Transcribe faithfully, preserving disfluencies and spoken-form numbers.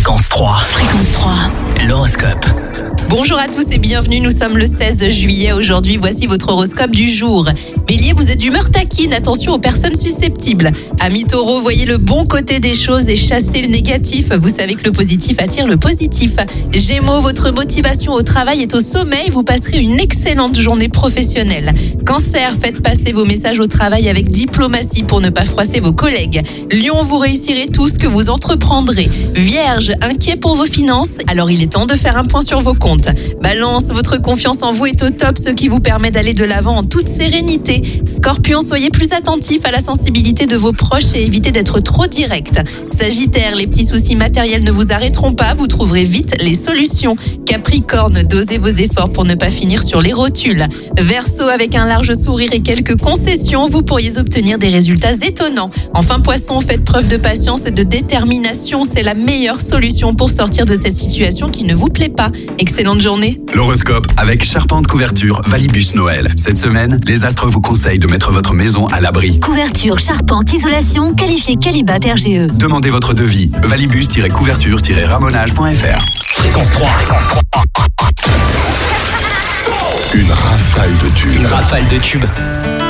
Fréquence trois. Fréquence trois. L'horoscope. Bonjour à tous et bienvenue, nous sommes le seize juillet. Aujourd'hui, voici votre horoscope du jour. Bélier, vous êtes d'humeur taquine, attention aux personnes susceptibles. Amis taureaux, voyez le bon côté des choses et chassez le négatif. Vous savez que le positif attire le positif. Gémeaux, votre motivation au travail est au sommet. Vous passerez une excellente journée professionnelle. Cancer, faites passer vos messages au travail avec diplomatie pour ne pas froisser vos collègues. Lion, vous réussirez tout ce que vous entreprendrez. Vierge, inquiet pour vos finances, alors il est temps de faire un point sur vos comptes. Balance, votre confiance en vous est au top, ce qui vous permet d'aller de l'avant en toute sérénité. Scorpion, soyez plus attentif à la sensibilité de vos proches et évitez d'être trop direct. Sagittaire, les petits soucis matériels ne vous arrêteront pas, vous trouverez vite les solutions. Capricorne, dosez vos efforts pour ne pas finir sur les rotules. Verseau, avec un large sourire et quelques concessions, vous pourriez obtenir des résultats étonnants. Enfin Poisson, faites preuve de patience et de détermination, c'est la meilleure solution pour sortir de cette situation qui ne vous plaît pas. Excellente journée. L'horoscope avec Charpente Couverture Valibus Noël. Cette semaine, les astres vous conseillent de mettre votre maison à l'abri. Couverture, charpente, isolation, qualifié Qualibat R G E. Demandez votre devis. valibus-couverture-ramonage point f r. Fréquence trois. Une rafale de tubes. Une rafale de tubes.